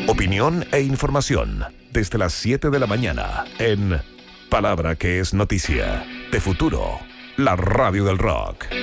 Opinión e información desde las 7 de la mañana en Palabra que es Noticia. De Futuro, la radio del rock.